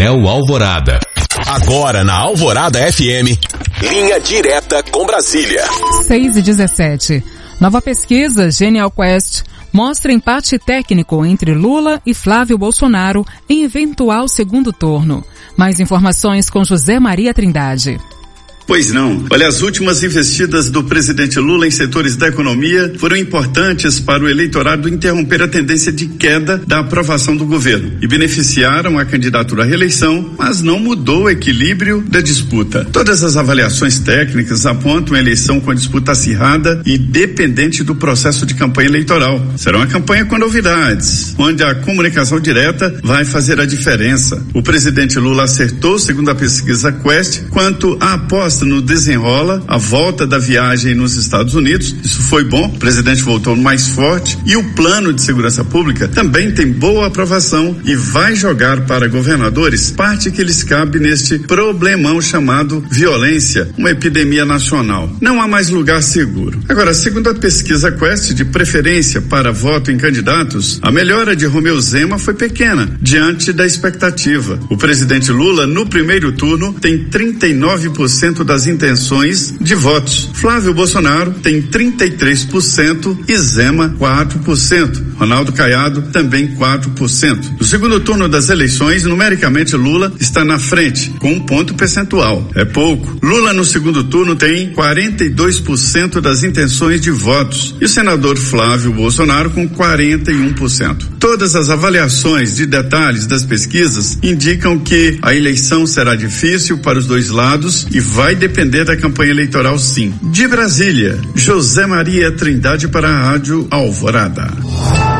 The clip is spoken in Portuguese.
Painel Alvorada. Agora na Alvorada FM, linha direta com Brasília. 6:17. Nova pesquisa Genial Quest mostra empate técnico entre Lula e Flávio Bolsonaro em eventual segundo turno. Mais informações com José Maria Trindade. Pois não. Olha, as últimas investidas do presidente Lula em setores da economia foram importantes para o eleitorado interromper a tendência de queda da aprovação do governo e beneficiaram a candidatura à reeleição, mas não mudou o equilíbrio da disputa. Todas as avaliações técnicas apontam a eleição com disputa acirrada e dependente do processo de campanha eleitoral. Será uma campanha com novidades, onde a comunicação direta vai fazer a diferença. O presidente Lula acertou, segundo a pesquisa Quest, quanto à aposta no desenrola, a volta da viagem nos Estados Unidos. Isso foi bom, o presidente voltou mais forte e o plano de segurança pública também tem boa aprovação e vai jogar para governadores parte que lhes cabe neste problemão chamado violência, uma epidemia nacional. Não há mais lugar seguro. Agora, segundo a pesquisa Quest de preferência para voto em candidatos, a melhora de Romeu Zema foi pequena, diante da expectativa. O presidente Lula, no primeiro turno, tem 39% das intenções de votos. Flávio Bolsonaro tem 33% e Zema 4%. Ronaldo Caiado também 4%. No segundo turno das eleições, numericamente Lula está na frente, com 1 ponto percentual. É pouco. Lula no segundo turno tem 42% das intenções de votos e o senador Flávio Bolsonaro com 41%. Todas as avaliações de detalhes das pesquisas indicam que a eleição será difícil para os dois lados e vai depender da campanha eleitoral, sim. De Brasília, José Maria Trindade para a Rádio Alvorada.